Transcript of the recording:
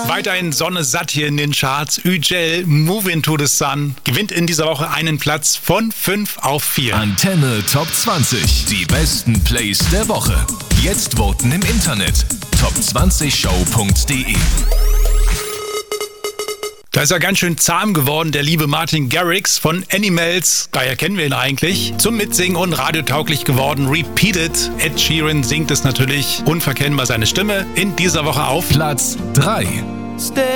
Weiterhin Sonne satt hier in den Charts. Ügel, Move Into the Sun, gewinnt in dieser Woche einen Platz von 5 auf 4. Antenne Top 20. Die besten Plays der Woche. Jetzt voten im Internet. top20show.de. Da ist er ganz schön zahm geworden, der liebe Martin Garrix von Animals. Daher kennen wir ihn eigentlich. Zum Mitsingen und radiotauglich geworden. Repeated. Ed Sheeran singt es natürlich. Unverkennbar seine Stimme. In dieser Woche auf Platz 3.